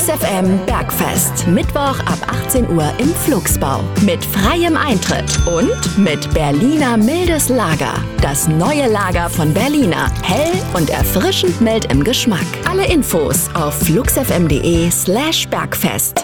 FM Bergfest. Mittwoch ab 18 Uhr im Flugsbau. Mit freiem Eintritt und mit Berliner mildes Lager. Das neue Lager von Berliner. Hell und erfrischend mild im Geschmack. Alle Infos auf flugsfm.de/Bergfest.